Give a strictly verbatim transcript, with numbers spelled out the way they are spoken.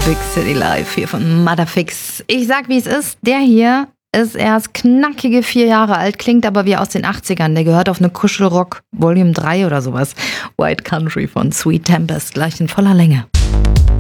Big City Life hier von Motherfix. Ich sag, wie es ist. Der hier ist erst knackige vier Jahre alt, klingt aber wie aus den achtzigern. Der gehört auf eine Kuschelrock Volume drei oder sowas. White Country von Sweet Tempest, gleich in voller Länge.